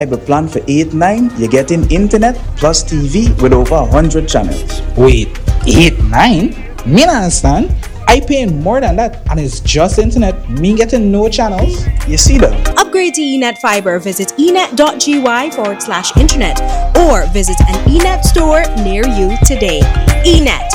Fiber plan for 8-9, you're getting internet plus TV with over 100 channels. Wait, 8-9? Me not understand. I paying more than that and it's just internet. Me getting no channels. You see that? Upgrade to eNet Fiber. Visit enet.gy/internet or visit an eNet store near you today. eNet,